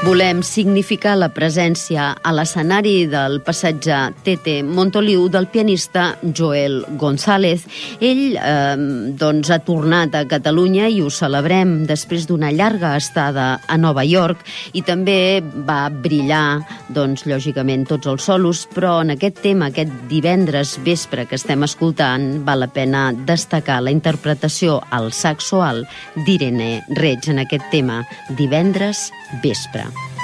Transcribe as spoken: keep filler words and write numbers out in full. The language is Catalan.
Volem significar la presència a l'escenari del passatge Tete Montoliu del pianista Joel González. Ell eh, doncs, ha tornat a Catalunya i ho celebrem després d'una llarga estada a Nova York, i també va brillar, doncs, lògicament, tots els solos, però en aquest tema, aquest divendres vespre que estem escoltant, val la pena destacar la interpretació al saxo alt d'Irene Reig en aquest tema, Divendres vespre.